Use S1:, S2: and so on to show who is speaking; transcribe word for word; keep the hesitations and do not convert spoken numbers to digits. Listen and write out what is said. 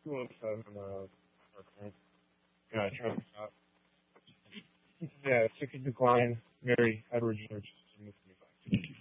S1: two oh seven, uh, yeah, Travis Scott. Yeah, Ticket Decline, Mary Edward George,